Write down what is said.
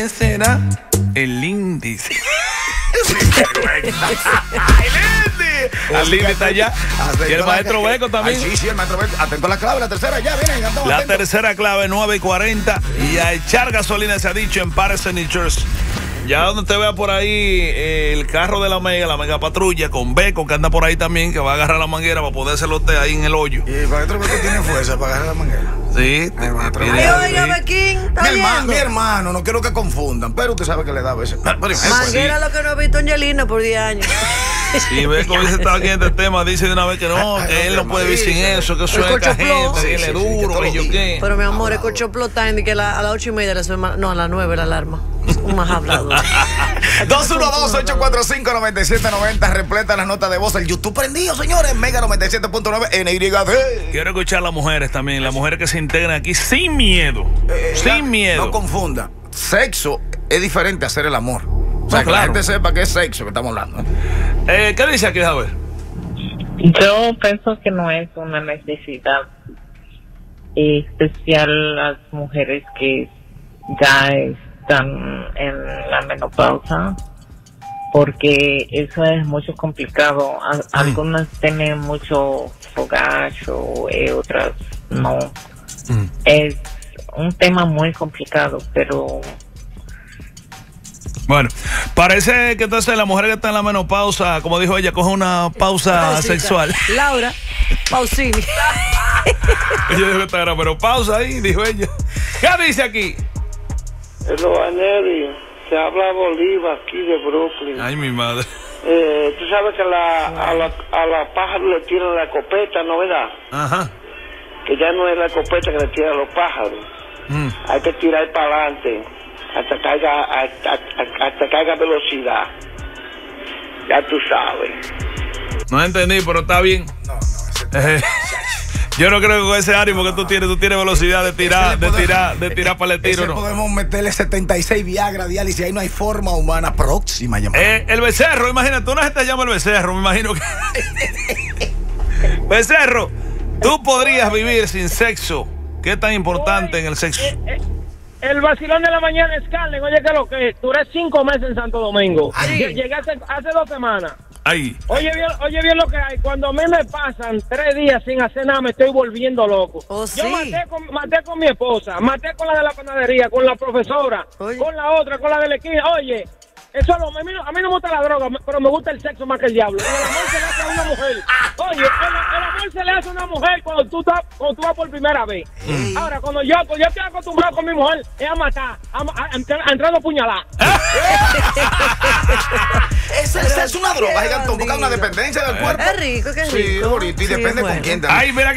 ¿quién será? El índice. El límite está allá. Y el maestro Beco también. Ay, sí, el maestro Beco. Atento a la clave, la tercera, ya, vienen. La tercera clave, 9:40. Y a echar gasolina se ha dicho en Patterson, New Jersey. Ya donde te vea por ahí el carro de la mega patrulla con Beco, que anda por ahí también, que va a agarrar la manguera para poder hacerlo usted ahí en el hoyo. Y el maestro Beco tiene fuerza para agarrar la manguera. Sí. Oiga, Bequín, mi hermano, no quiero que confundan, pero usted sabe que le da a veces. Manguera lo que no ha visto Angelina por 10 años. Sí, Beco dice está aquí en este tema, dice de una vez que no, que él no puede vivir sin eso, que eso es cajeta, que él es duro, que yo qué. Pero mi amor, el cochoplo time, que a las 8:30 le suena, no, a las 9 la alarma. Un más hablado. 212-845-9790, repleta las notas de voz. El YouTube prendido, señores. Mega 97.9 NYD. Quiero escuchar a las mujeres también, las mujeres que se integran aquí sin miedo. Sin miedo. No confunda. Sexo es diferente a hacer el amor. O sea, que la gente sepa que es sexo que estamos hablando. ¿Qué dice aquí, Javier? Yo pienso que no es una necesidad especial las mujeres que ya están en la menopausa, porque eso es mucho complicado. Algunas tienen mucho fogacho, otras no. Es un tema muy complicado, pero bueno, parece que entonces la mujer que está en la menopausa, como dijo ella, coge una pausa sexual. Laura Pausini. Ella dijo que estaba en la menopausa ahí, dijo ella. ¿Qué dice aquí? Hello, Aneli, se habla Bolívar aquí de Brooklyn. Ay, mi madre. Tú sabes que a la pájaros le tiran la escopeta, ¿no, verdad? Ajá. Que ya no es la escopeta que le tiran a los pájaros. Hay que tirar para adelante hasta caiga velocidad. Ya tú sabes. No entendí, pero está bien. Yo no creo que con ese ánimo que tú tienes velocidad de tirar para el tiro, ¿no? Podemos meterle 76 Viagra diálisis, ahí no hay forma humana. Próxima llamada. El becerro, imagínate, tú no se te llama el becerro, me imagino que. Becerro, tú podrías vivir sin sexo. ¿Qué tan importante en el sexo? El vacilón de la mañana es Carlen. Oye, que lo que duré 5 meses en Santo Domingo. Llegué hace 2 semanas. Ay. Oye bien lo que hay. Cuando a mí me pasan 3 días sin hacer nada, me estoy volviendo loco. Yo maté con mi esposa, maté con la de la panadería, con la profesora, con la otra, con la de la esquina. Oye, eso a mí no me gusta la droga, pero me gusta el sexo más que el diablo. El amor se le hace a una mujer. Oye, el amor se le hace a una mujer cuando tú vas por primera vez. Ahora, cuando yo estoy acostumbrado con mi mujer, es a matar, a entrar a puñalar. Esa es una droga, gigantón, porque es una dependencia del cuerpo. Es rico, que es rico. Sí, bonito, y depende con quién también. Ay, mira